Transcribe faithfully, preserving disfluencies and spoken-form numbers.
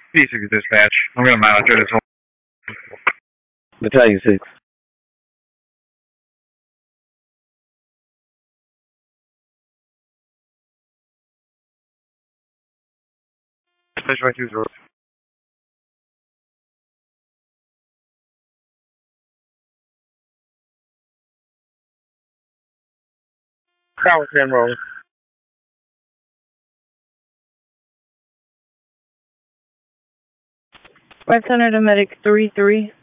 B six dispatch. I'm going to monitor this whole. Battalion six. Dispatch right two zero. Tower ten roll. Five Center to medic three three.